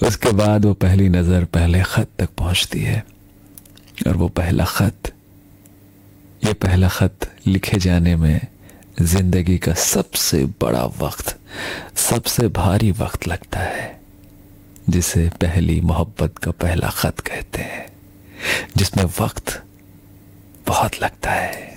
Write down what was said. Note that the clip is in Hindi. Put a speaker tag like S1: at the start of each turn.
S1: उसके बाद वो पहली नजर पहले खत तक पहुंचती है, और वो पहला खत, ये पहला खत लिखे जाने में जिंदगी का सबसे बड़ा वक्त, सबसे भारी वक्त लगता है, जिसे पहली मोहब्बत का पहला खत कहते हैं, जिसमें वक्त बहुत लगता है।